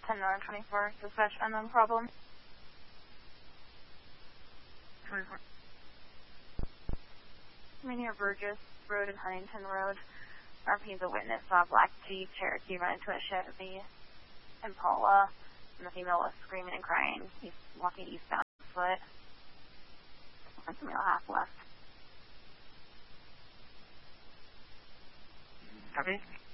10-24, dispatch unknown problem. 24. Near Burgess Road and Huntington Road. RP, the witness saw a black Jeep Cherokee run into a Chevy Impala, and the female was screaming and crying. He's walking eastbound foot. 1 mile half left. Copy.